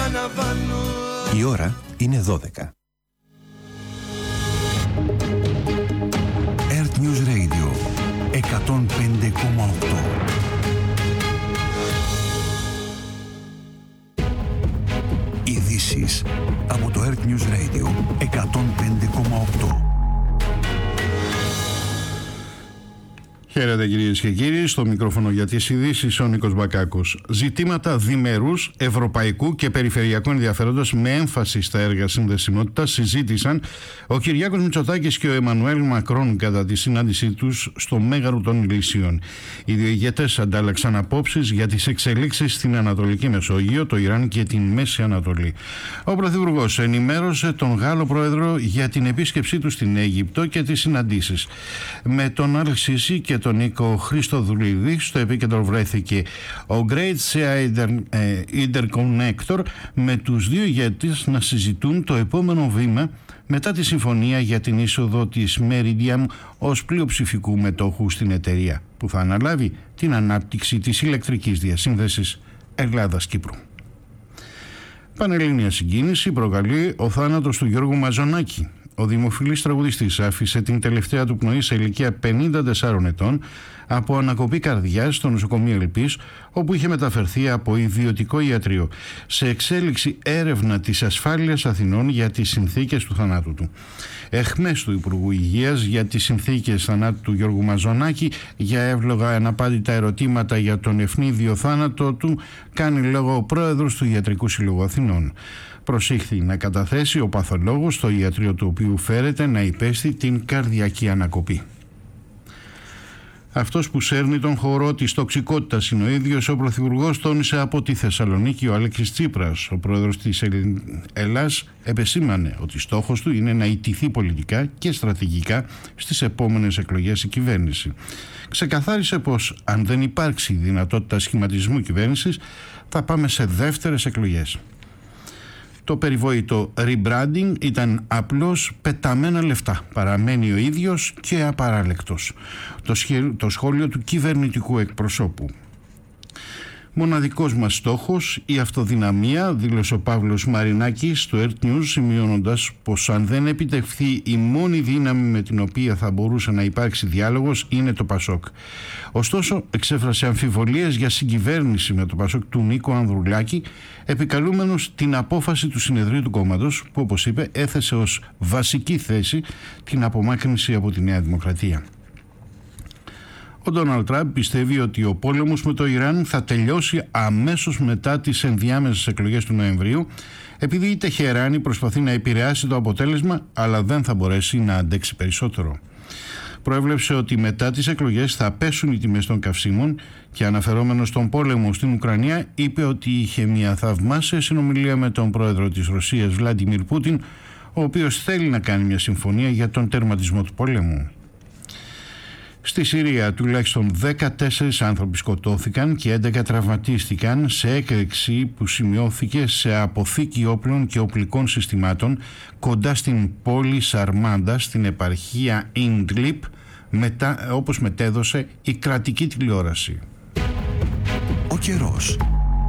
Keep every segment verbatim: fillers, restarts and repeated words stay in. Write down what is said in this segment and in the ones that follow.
επαναλαμβάνω. Η ώρα είναι δώδεκα. Earth News Radio εκατόν πέντε κόμμα οκτώ. Ειδήσεις από το Earth News Radio εκατόν πέντε κόμμα οκτώ. Χαίρετε κυρίες και κύριοι, στο μικρόφωνο για τις ειδήσεις ο Νίκος Μπακάκος. Ζητήματα διμερούς, ευρωπαϊκού και περιφερειακού ενδιαφέροντος με έμφαση στα έργα συνδεσιμότητας συζήτησαν ο Κυριάκος Μητσοτάκης και ο Εμμανουέλ Μακρόν κατά τη συνάντησή τους στο Μέγαρο των Ηλυσίων. Οι δύο ηγέτες αντάλλαξαν απόψεις για τις εξελίξεις στην Ανατολική Μεσόγειο, το Ιράν και την Μέση Ανατολή. Ο Πρωθυπουργός ενημέρωσε τον Γάλλο Πρόεδρο για την επίσκεψή του στην Αίγυπτο και τις συναντήσεις. Με τον Αλ-Σίση και τον Νίκο Χριστοδουλίδη στο επίκεντρο βρέθηκε ο Great Sea Interconnector, με τους δύο ηγέτες να συζητούν το επόμενο βήμα μετά τη συμφωνία για την είσοδο της Meridiam ως πλειοψηφικού μετόχου στην εταιρεία, που θα αναλάβει την ανάπτυξη της ηλεκτρικής διασύνδεσης Ελλάδας-Κύπρου. Πανελλήνια συγκίνηση προκαλεί ο θάνατος του Γιώργου Μαζονάκη. Ο δημοφιλής τραγουδιστής άφησε την τελευταία του πνοή σε ηλικία πενήντα τεσσάρων ετών από ανακοπή καρδιάς στο νοσοκομείο Ελπής, όπου είχε μεταφερθεί από ιδιωτικό ιατρείο. Σε εξέλιξη έρευνα της Ασφάλειας Αθηνών για τις συνθήκες του θανάτου του. Εχμές του Υπουργού Υγείας για τις συνθήκες θανάτου του Γιώργου Μαζονάκη, για εύλογα αναπάντητα ερωτήματα για τον ευνίδιο θάνατο του, κάνει λόγο ο πρόεδρος του Ιατρικού Συλλόγου Αθηνών. Προσήχθη να καταθέσει ο παθολόγος στο ιατρείο του οποίου φέρεται να υπέστη την καρδιακή ανακοπή. Αυτός που σέρνει τον χορό της τοξικότητας είναι ο ίδιος ο Πρωθυπουργός, τόνισε από τη Θεσσαλονίκη ο Αλέξης Τσίπρας. Ο πρόεδρος της Ελλάς επεσήμανε ότι στόχος του είναι να ιτηθεί πολιτικά και στρατηγικά στις επόμενες εκλογές η κυβέρνηση. Ξεκαθάρισε πως αν δεν υπάρξει δυνατότητα σχηματισμού κυβέρνησης θα πάμε σε δεύτερες εκλογές. Το περιβόητο rebranding ήταν απλώς πεταμένα λεφτά. Παραμένει ο ίδιος και απαράλεκτος. Το, σχέ, το σχόλιο του κυβερνητικού εκπροσώπου. Μοναδικός μας στόχος η αυτοδυναμία, δήλωσε ο Παύλος Μαρινάκης στο Earth News, σημειώνοντας πως αν δεν επιτευχθεί η μόνη δύναμη με την οποία θα μπορούσε να υπάρξει διάλογος είναι το Πασόκ. Ωστόσο, εξέφρασε αμφιβολίες για συγκυβέρνηση με το Πασόκ του Νίκο Ανδρουλάκη, επικαλούμενος την απόφαση του συνεδρίου του κόμματος, που όπως είπε έθεσε ως βασική θέση την απομάκρυνση από τη Νέα Δημοκρατία. Ο Ντόναλντ Τραμπ πιστεύει ότι ο πόλεμος με το Ιράν θα τελειώσει αμέσως μετά τις ενδιάμεσες εκλογές του Νοεμβρίου, επειδή η Τεχεράνη προσπαθεί να επηρεάσει το αποτέλεσμα, αλλά δεν θα μπορέσει να αντέξει περισσότερο. Προέβλεψε ότι μετά τις εκλογές θα πέσουν οι τιμές των καυσίμων και, αναφερόμενος στον πόλεμο στην Ουκρανία, είπε ότι είχε μια θαυμάσια συνομιλία με τον πρόεδρο της Ρωσίας Βλάντιμιρ Πούτιν, ο οποίος θέλει να κάνει μια συμφωνία για τον τερματισμό του πολέμου. Στη Συρία τουλάχιστον δεκατέσσερις άνθρωποι σκοτώθηκαν και έντεκα τραυματίστηκαν σε έκρηξη που σημειώθηκε σε αποθήκη όπλων και οπλικών συστημάτων κοντά στην πόλη Σαρμάντα στην επαρχία Ιντλιπ, μετά, όπως μετέδωσε η κρατική τηλεόραση. Ο καιρός.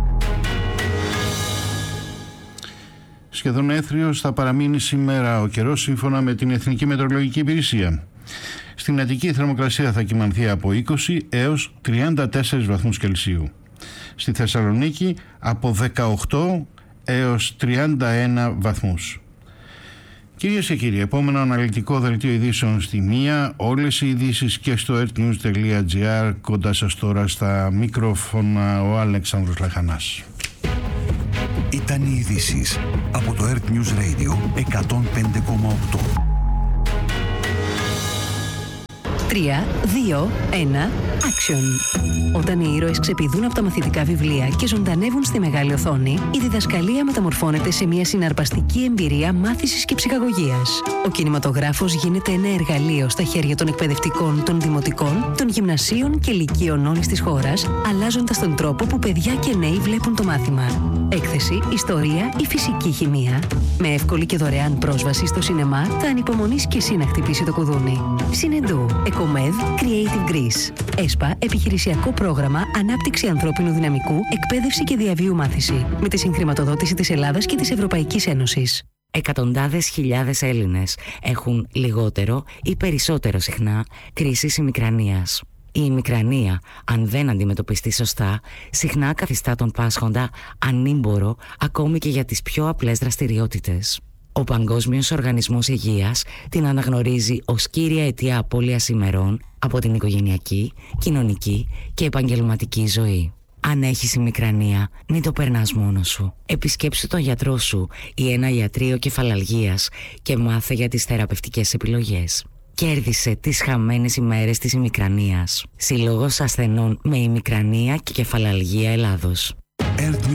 Σχεδόν έθριος θα παραμείνει σήμερα ο καιρός σύμφωνα με την Εθνική Μετεωρολογική Υπηρεσία. Στην Αττική η θερμοκρασία θα κυμανθεί από είκοσι έως τριάντα τέσσερις βαθμούς Κελσίου. Στη Θεσσαλονίκη από δεκαοκτώ έως τριάντα ένα βαθμούς. Κυρίες και κύριοι, επόμενο αναλυτικό δελτίο ειδήσεων στη μία. Όλες οι ειδήσεις και στο earthnews τελεία gr. Κοντά σας τώρα στα μικρόφωνα ο Αλέξανδρος Λαχανάς. Ήταν οι ειδήσεις από το Earth News Radio εκατόν πέντε κόμμα οκτώ. τρία, δύο, ένα, action. Όταν οι ήρωες ξεπηδούν από τα μαθητικά βιβλία και ζωντανεύουν στη μεγάλη οθόνη, η διδασκαλία μεταμορφώνεται σε μια συναρπαστική εμπειρία μάθησης και ψυχαγωγίας. Ο κινηματογράφος γίνεται ένα εργαλείο στα χέρια των εκπαιδευτικών, των δημοτικών, των γυμνασίων και λυκείων όλης της χώρας, αλλάζοντας τον τρόπο που παιδιά και νέοι βλέπουν το μάθημα. Έκθεση, ιστορία ή φυσική χημεία. Με εύκολη και δωρεάν πρόσβαση στο σινεμά, θα ανυπομονείς και εσύ να χτυπήσει το κουδούνι. Συνεντού. ΕΚΟΜΕΔ Creative Greece. ΕΣΠΑ, επιχειρησιακό πρόγραμμα ανάπτυξη ανθρώπινου δυναμικού, εκπαίδευση και διαβίου μάθηση. Με τη συγχρηματοδότηση της Ελλάδας και της Ευρωπαϊκής Ένωσης. Εκατοντάδες χιλιάδες Έλληνες έχουν λιγότερο ή περισσότερο συχνά κρίσεις ημικρανίας. Η ημικρανία, αν δεν αντιμετωπιστεί σωστά, συχνά καθιστά τον πάσχοντα ανήμπορο ακόμη και για τις πιο απλές δραστηριότητες. Ο Παγκόσμιος Οργανισμός Υγείας την αναγνωρίζει ως κύρια αιτία απώλειας ημερών από την οικογενειακή, κοινωνική και επαγγελματική ζωή. Αν έχεις ημικρανία, μην το περνάς μόνος σου. Επισκέψου τον γιατρό σου ή ένα ιατρείο κεφαλαλγίας και μάθε για τις θεραπευτικές επιλογές. Κέρδισε τις χαμένες ημέρες της ημικρανίας. Σύλλογος ασθενών με ημικρανία και κεφαλαλγία Ελλάδος.